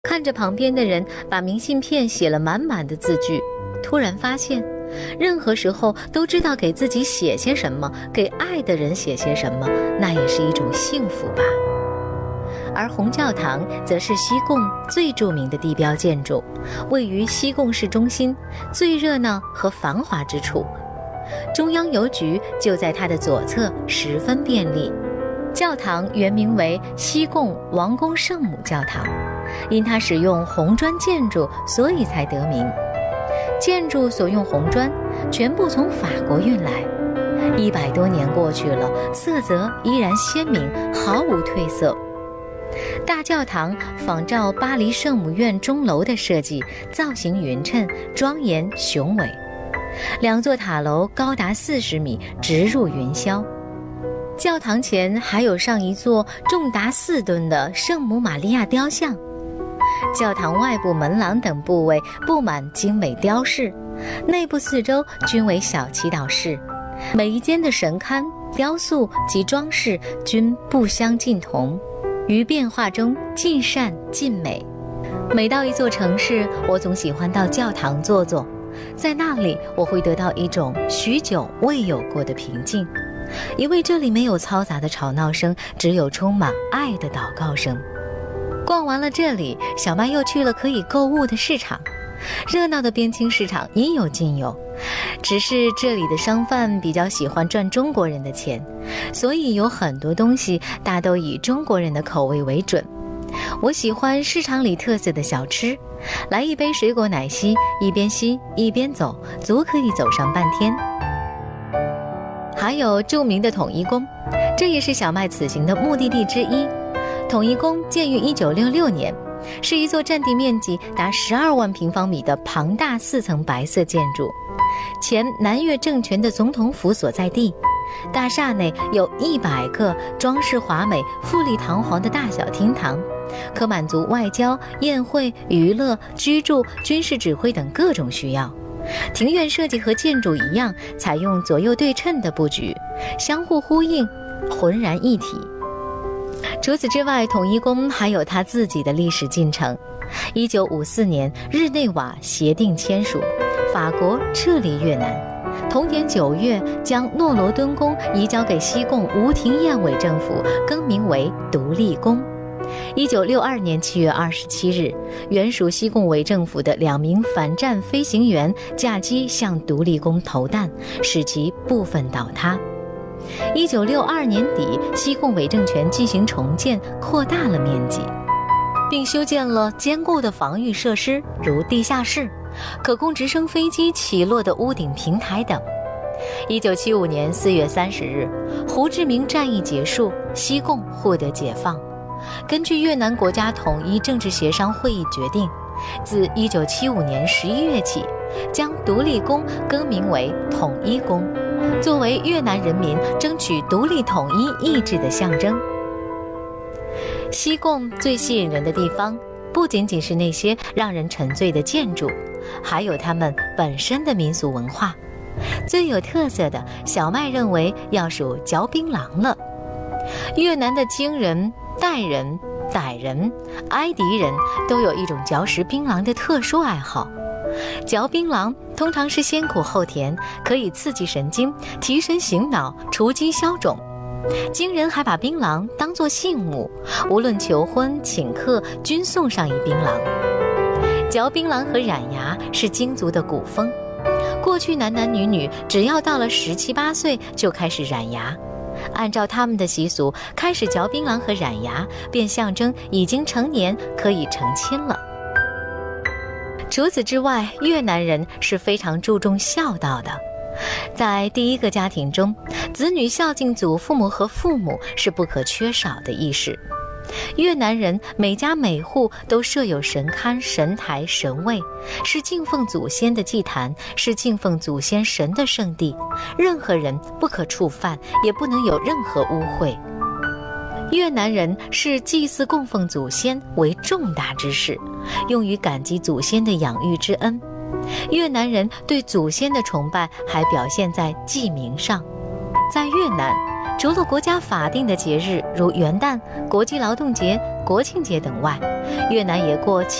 看着旁边的人把明信片写了满满的字句，突然发现任何时候都知道给自己写些什么，给爱的人写些什么，那也是一种幸福吧。而红教堂则是西贡最著名的地标建筑，位于西贡市中心最热闹和繁华之处，中央邮局就在它的左侧，十分便利。教堂原名为西贡王宫圣母教堂，因它使用红砖建筑，所以才得名。建筑所用红砖全部从法国运来，100多年过去了，色泽依然鲜明，毫无褪色。大教堂仿照巴黎圣母院钟楼的设计，造型匀称，庄严雄伟。2座塔楼高达40米，直入云霄。教堂前还有上一座重达4吨的圣母玛利亚雕像。教堂外部门廊等部位布满精美雕饰，内部四周均为小祈祷室，每一间的神龛、雕塑及装饰均不相尽同，于变化中尽善尽美。每到一座城市，我总喜欢到教堂坐坐，在那里我会得到一种许久未有过的平静，因为这里没有嘈杂的吵闹声，只有充满爱的祷告声。逛完了这里，小麦又去了可以购物的市场。热闹的边境市场应有尽有，只是这里的商贩比较喜欢赚中国人的钱，所以有很多东西大都以中国人的口味为准。我喜欢市场里特色的小吃，来一杯水果奶昔，一边吸一边走，足可以走上半天。还有著名的统一宫，这也是小麦此行的目的地之一。统一宫建于1966年，是一座占地面积达12万平方米的庞大4层白色建筑，前南越政权的总统府所在地。大厦内有100个装饰华美、富丽堂皇的大小厅堂，可满足外交、宴会、娱乐、居住、军事指挥等各种需要。庭院设计和建筑一样，采用左右对称的布局，相互呼应，浑然一体。除此之外，统一宫还有它自己的历史进程。1954年，日内瓦协定签署，法国撤离越南。同年9月，将诺罗敦宫移交给西贡吴廷艳伪政府，更名为独立宫。1962年7月27日，原属西贡伪政府的2名反战飞行员驾机向独立宫投弹，使其部分倒塌。1962年底，西贡伪政权进行重建，扩大了面积，并修建了坚固的防御设施，如地下室、可供直升飞机起落的屋顶平台等。1975年4月30日，胡志明战役结束，西贡获得解放。根据越南国家统一政治协商会议决定，自1975年11月起，将独立宫更名为统一宫，作为越南人民争取独立统一意志的象征。西贡最吸引人的地方，不仅仅是那些让人沉醉的建筑，还有他们本身的民俗文化。最有特色的，小麦认为要数嚼槟榔了。越南的京人、傣人、傣人、埃迪人都有一种嚼食槟榔的特殊爱好。嚼槟榔通常是先苦后甜，可以刺激神经，提神醒脑，除疾消肿。京人还把槟榔当作信物，无论求婚、请客，均送上一槟榔。嚼槟榔和染牙是京族的古风，过去男男女女只要到了17、18岁就开始染牙。按照他们的习俗，开始嚼槟榔和染牙，便象征已经成年，可以成亲了。除此之外，越南人是非常注重孝道的。在第一个家庭中，子女孝敬祖父母和父母是不可缺少的仪式。越南人每家每户都设有神龛、神台、神位，是敬奉祖先的祭坛，是敬奉祖先神的圣地，任何人不可触犯，也不能有任何污秽。越南人视祭祀供奉祖先为重大之事，用于感激祖先的养育之恩。越南人对祖先的崇拜还表现在祭名上。在越南，除了国家法定的节日如元旦、国际劳动节、 国庆节等外，越南也过